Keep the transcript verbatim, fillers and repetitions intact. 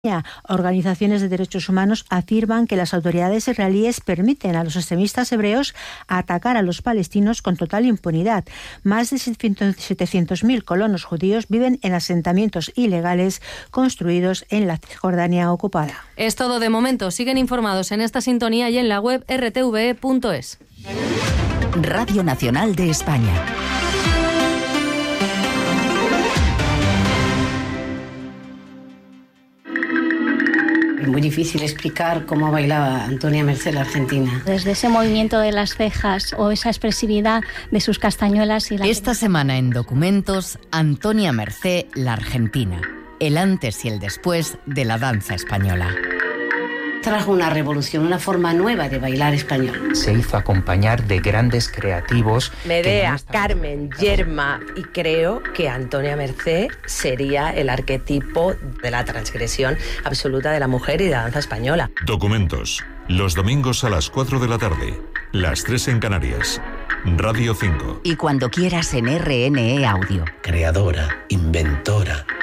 Organizaciones de derechos humanos afirman que las autoridades israelíes permiten a los extremistas hebreos atacar a los palestinos con total impunidad. Más de setecientos mil colonos judíos viven en asentamientos ilegales construidos en la Cisjordania ocupada. Es todo de momento. Siguen informados en esta sintonía y en la web erre te ve e punto es. Radio Nacional de España. Es muy difícil explicar cómo bailaba Antonia Mercé la argentina. Desde ese movimiento de las cejas o esa expresividad de sus castañuelas y la... Esta semana en Documentos, Antonia Mercé la argentina. El antes y el después de la danza española. Trajo una revolución, una forma nueva de bailar español. Se hizo acompañar de grandes creativos. Medea, Carmen, Yerma, y creo que Antonia Mercé sería el arquetipo de la transgresión absoluta de la mujer y de la danza española. Documentos, los domingos a las cuatro de la tarde, las tres en Canarias. Radio cinco. Y cuando quieras en erre ene e Audio. Creadora, inventora,